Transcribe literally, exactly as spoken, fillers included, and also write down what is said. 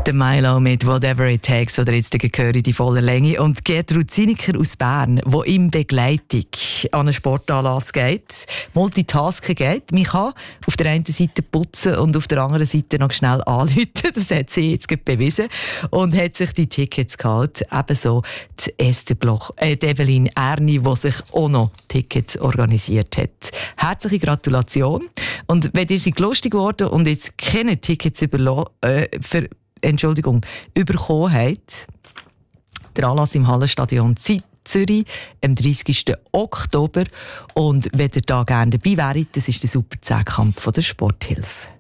Der Milo mit «Whatever it takes», oder jetzt höre ich die volle Länge. Und Gertrud Zinecker aus Bern, die in Begleitung an einen Sportanlass geht, Multitasking geht. Man kann auf der einen Seite putzen und auf der anderen Seite noch schnell anrufen. Das hat sie jetzt bewiesen. Und hat sich die Tickets geholt. Ebenso die Esther Bloch, äh, die Evelyn Erni, die sich auch noch Tickets organisiert hat. Herzliche Gratulation. Und wenn ihr seid lustig geworden und jetzt keine Tickets überlo- äh, für Entschuldigung, bekommen habt, der Anlass im Hallenstadion Zürich am dreißigsten Oktober. Und wenn ihr da gerne dabei wäret, das ist der Super Zehnkampf von der Sporthilfe.